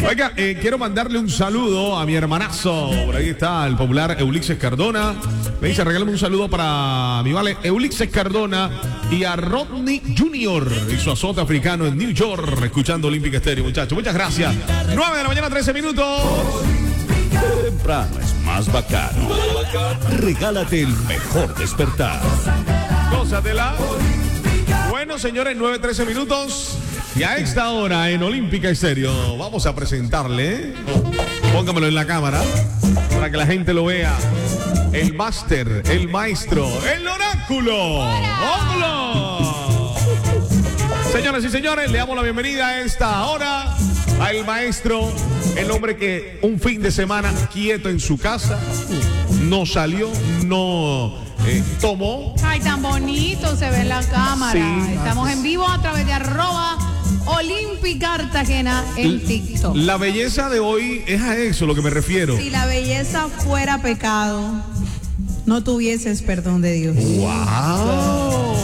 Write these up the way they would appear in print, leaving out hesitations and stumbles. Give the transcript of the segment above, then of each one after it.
Oiga, quiero mandarle un saludo a mi hermanazo. Por ahí está el popular Eulixes Cardona. Me dice, regálame un saludo para mi vale Eulixes Cardona y a Rodney Jr. y su azote africano en New York, escuchando Olímpica Estéreo, muchachos. Muchas gracias. 9 de la mañana, 13 minutos. Temprano es más bacano. Regálate el mejor despertar. Gózatela. Bueno, señores, 9:13 minutos. Y a esta hora en Olímpica Estéreo vamos a presentarle, póngamelo en la cámara para que la gente lo vea, el máster, el maestro, el oráculo. ¡Vámonos! Señoras y señores, le damos la bienvenida a esta hora al maestro, el hombre que un fin de semana quieto en su casa, no salió, no tomó. Ay, tan bonito se ve en la cámara. Sí. Estamos en vivo a través de @Olímpica Cartagena en TikTok. La belleza de hoy es a eso lo que me refiero. Si la belleza fuera pecado, no tuvieses perdón de Dios. ¡Wow!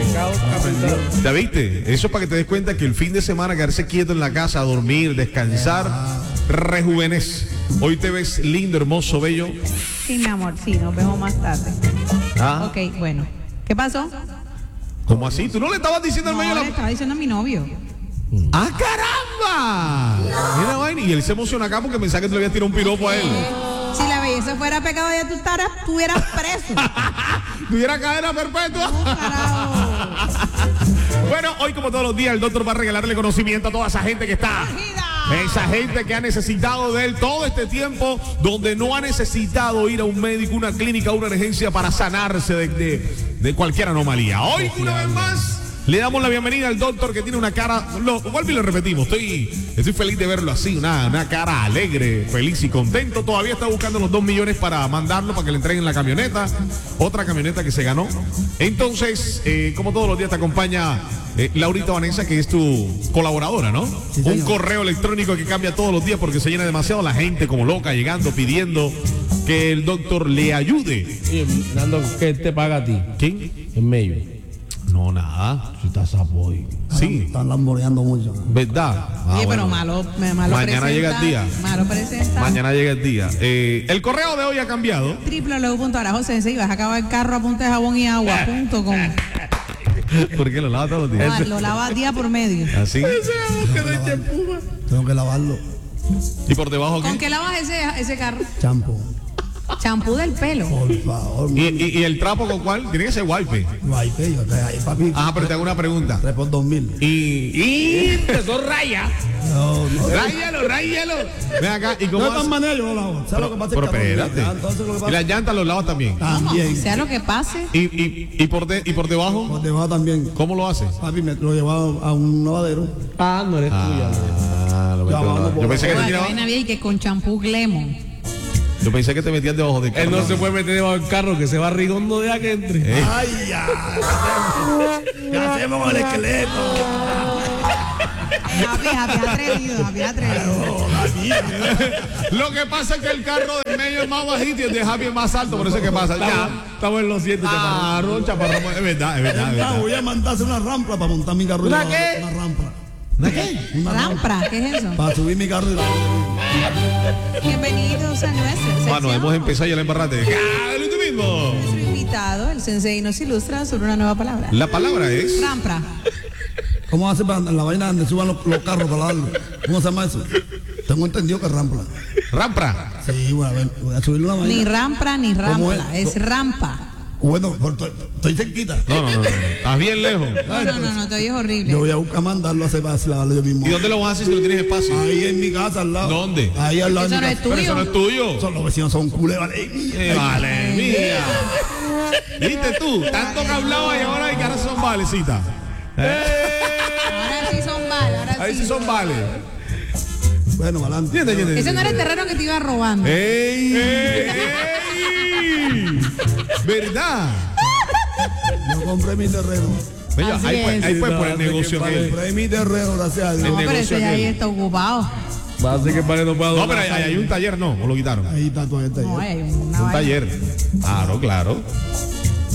¿Ya viste? Eso es para que te des cuenta que el fin de semana quedarse quieto en la casa, dormir, descansar, rejuvenece. Hoy te ves lindo, hermoso, bello. Sí, mi amor, sí, nos vemos más tarde. ¿Ah? Ok, bueno. ¿Qué pasó? ¿Cómo así? ¿Tú no le estabas diciendo al No, medio le la... estaba diciendo a mi novio. ¡Ah, caramba! Mira, vaina, y él se emociona acá porque pensaba que te le habías tirado un piropo a él. Si la belleza fuera pecado, ya tú estuvieras preso. ¿Tuviera cadena perpetua? No, carajo. Bueno, hoy como todos los días el doctor va a regalarle conocimiento a toda esa gente que está. Esa gente que ha necesitado de él todo este tiempo, donde no ha necesitado ir a un médico, una clínica, una urgencia para sanarse de cualquier anomalía. Hoy, una vez más, le damos la bienvenida al doctor que tiene una cara, vuelvo y lo repetimos, estoy feliz de verlo así, una cara alegre, feliz y contento. Todavía está buscando los 2 millones para mandarlo, para que le entreguen la camioneta, otra camioneta que se ganó. Entonces, como todos los días te acompaña Laurita Vanessa, que es tu colaboradora, ¿no? Sí, un correo electrónico que cambia todos los días porque se llena demasiado la gente como loca, llegando, pidiendo que el doctor le ayude. Nando, ¿qué te paga a ti? ¿Quién? En medio. No, nada. Si estás sapo hoy. Sí. Están lamboreando mucho. ¿Verdad? Oye, Bueno. pero malo Mañana presenta, llega el día. Malo presenta. Mañana llega el día. El correo de hoy ha cambiado. www.arajosense y vas a acabar el carro a punta de jabón y agua.com. ¿Por qué lo lava todos los días? Lo lavas día por medio. Así. Tengo que lavarlo. ¿Y por debajo ¿Con qué? qué lavas ese carro? Champú. Champú del pelo. Por favor. ¿Y el trapo con cuál? Tiene que ser wipe. Guaype, yo te ahí, papi. Ah, pero te hago una pregunta. 3 por 2000. Y empezó raya. No. Ráyalo. Ven acá. ¿Y De cómo todas haces? maneras yo lo lavo. ¿Sabes lo que pasa? Pero Es que espérate. entonces lo que Y pasa. las llantas los lavas también. También. Sea lo que pase. ¿Y por debajo? Por debajo también. ¿Cómo lo haces? Papi, me lo llevaba a un lavadero. Ah, no eres tuya. Yo pensé que te Oye, tiraba- vaina bien y que con champú Lemon. Yo pensé que te metías debajo de Él no se puede meter debajo del carro que se va rigondo de que entre. Ay, ya. ¿Qué hacemos con el esqueleto? Happy atrevido. Lo que pasa es que el carro del medio es más bajito y el de Javi es más alto, por eso es que pasa. Ya. Estamos en los 7. Ah, chaparrón, es verdad. Voy a mandarse una rampa para montar mi carro. ¿Una qué? Una rampa. ¿De qué? Una rampa. Rampra, ¿qué es eso? Para subir mi carro y Bienvenidos a nuestra Bueno, hemos empezado ya el embarrate. ¡Ah, tú mismo! Nuestro invitado, el sensei, nos ilustra sobre una nueva palabra. La palabra es... Rampra. ¿Cómo hace para la vaina donde suban los carros para darlo? ¿Cómo se llama eso? Tengo entendido que es rampa. Rampra. Sí, bueno, a ver, voy a subirle una vaina. Ni rampra ni ¿Cómo rampla, es rampa. Bueno, estoy cerquita. No. Estás bien lejos. No, te oyes horrible. Yo voy a buscar mandarlo a hacer para lavarlo yo mismo. ¿Y dónde lo vas a hacer si no tienes espacio? Ahí en mi casa al lado. ¿Dónde? Ahí al lado Eso de mi no es casa. Pero eso no es tuyo. Los vecinos son culés, vale. Vale, mía. ¿Viste tú? Tanto que hablaba y ahora hay que ahora son valecitas. Ahora sí son vales, ahora Ahí sí son vales. Bueno, adelante. Ese no era el terreno que te iba robando. ¡Ey! ¿Verdad? Yo compré mi terreno. Oye, Así ahí es. fue por el negocio que... Compré mi terreno, gracias a No, Dios. pero negocio ese de ahí aquel. está ocupado. Va a hacer que el padre no pueda No, doblar. pero hay un taller, no, o lo quitaron. Ahí está todo el taller. No, hay una Un vaina. taller. Claro.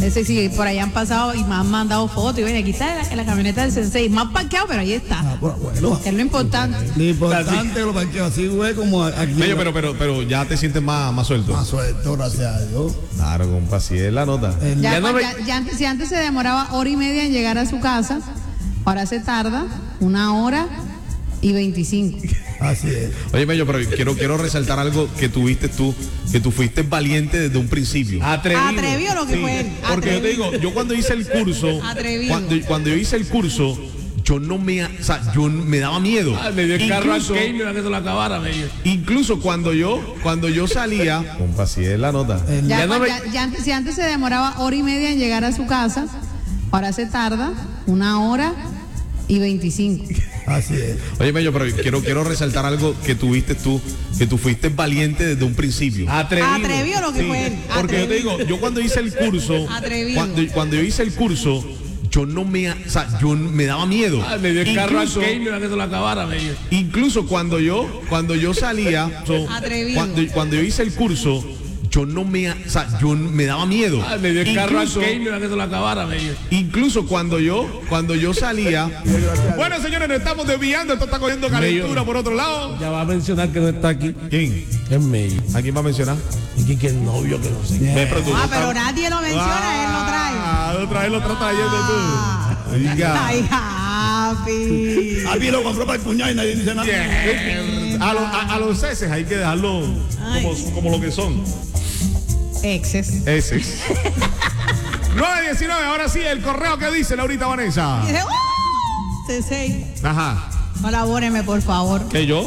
Ese sí, por ahí han pasado y me han mandado fotos. Y ven, aquí está la camioneta del Sensei. Más parqueado, pero ahí está. Bueno, Que es lo importante. lo importante es lo parqueo así, güey, como aquí. Bello, pero ya te sientes más suelto. Más suelto, gracias a Dios. Claro, compa, así es la nota. Si antes se demoraba 1:30 en llegar a su casa, ahora se tarda 1 hora y 25. Así es. Oye, Bello, pero quiero resaltar algo que tuviste tú, que tú fuiste valiente desde un principio. Atrevido lo que Sí, fue él. porque yo te digo, yo cuando hice el curso, Atrevido. cuando yo hice el curso, yo me daba miedo. Le dio el carro a Incluso- Keino a que se lo acabara, bello. Incluso cuando yo salía, compa, así es la nota. Si antes se demoraba 1:30 en llegar a su casa, ahora se tarda 1 hora y 25. Así es. Oye, Bello, pero quiero resaltar algo que tuviste tú, que tú fuiste valiente desde un principio. Atrevido lo que Sí, fue él. porque yo te Atrevido. digo, yo cuando hice el curso, Atrevido. cuando yo hice el curso, yo me daba miedo. Le dio el carro a Incluso- Keino a que se lo acabara, bello. Incluso cuando yo salía, Atrevido. cuando yo hice el curso, yo me daba miedo. Le dio el carro a Incluso- Keino a que se lo acabara, bello. Incluso cuando yo salía. Bueno, señores, nos estamos desviando. Esto está cogiendo calentura por otro lado. Ya va a mencionar que no está aquí. ¿Quién? Es Mello. ¿A quién va a mencionar? Y que el novio que no sé qué. Ve, pero tú no Pero estás- nadie lo menciona, él lo trae. Lo estás trayendo tú. Oiga. Ay, Happy. A mí lo compró para el cuñado y nadie dice nada. A los ceses hay que dejarlo como lo que son. Exes. Ese. 9:19, ahora sí, el correo que dice Laurita Vanessa. Dice, Sensei, Ajá. colabóreme, por favor. ¿Qué yo?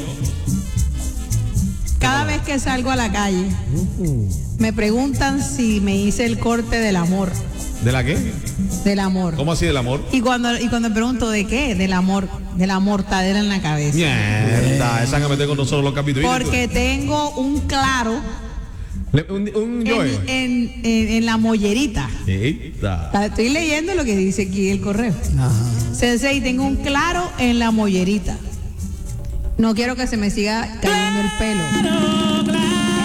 Cada vez que salgo a la calle, me preguntan si me hice el corte del amor. ¿De la qué? Del amor. ¿Cómo así del amor? Y cuando pregunto de qué, del amor, de la mortadela en la cabeza. Mierda, esa que mete con nosotros los capítulos. Porque tengo un claro Un Joe. en la mollerita. Eita. Estoy leyendo lo que dice aquí el correo. Sensei, tengo un claro en la mollerita. No quiero que se me siga cayendo el pelo.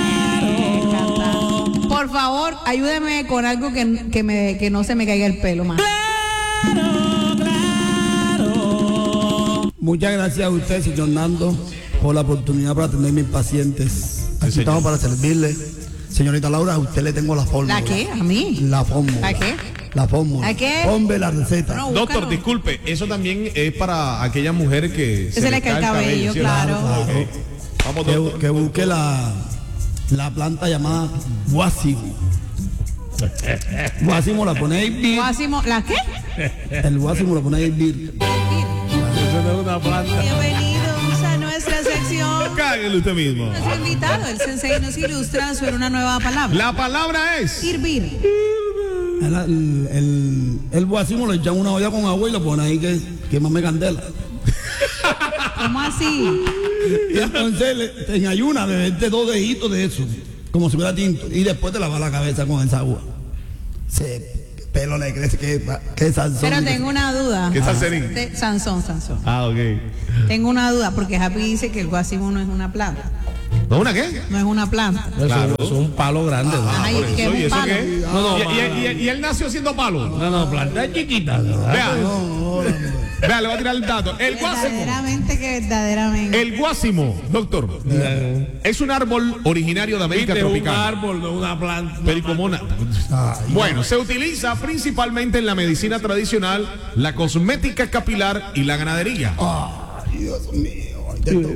Por favor, ayúdeme con algo que no se me caiga el pelo más. Muchas gracias a usted, señor Nando, por la oportunidad para atender mis pacientes. Aquí señor. estamos para servirle. Señorita Laura, a usted le tengo la fórmula. ¿La qué? ¿A mí? La fórmula. ¿La qué? La fórmula. ¿La qué? Hombre, la receta. No, Doctor, búscalo. disculpe, eso también es para aquellas mujeres que Se le cae el cabello, ¿sí? claro. Ok. Vamos, doctor. Que busque la planta llamada guásimo. Guásimo la pone a hervir. Guásimo, ¿la qué? El guásimo lo pone a hervir. Eso no es una planta. Bienvenidos a nuestra sección. Cáguele usted mismo. Nuestro invitado, el Sensei, nos ilustra sobre una nueva palabra. La palabra es. Hervir. El guásimo lo echan en una olla con agua y lo pone ahí que mame candela. ¿Cómo así? Y entonces en ayuna beberte 2 deditos de eso, como si fuera tinto, y después te lavas la cabeza con esa agua. Se pelo le crece que Sansón. Pero tengo una duda. ¿Qué Sanserín? Sansón. Ah, ok. Tengo una duda porque Happy dice que el guásimo no es una planta. ¿No una qué? No es una planta. Eso es un palo grande. ¿no? Ay, Por que eso, es ¿y un eso palo. qué? No, Y él nació siendo palo. No, planta chiquita. ¿verdad? Vea, vea, le voy a tirar el dato. El guásimo. Verdaderamente. El guásimo, doctor, es un árbol originario de América Viste, un tropical. árbol, no una planta. Pericomona. Bueno, se utiliza principalmente en la medicina tradicional, la cosmética capilar y la ganadería. Ay, Dios mío.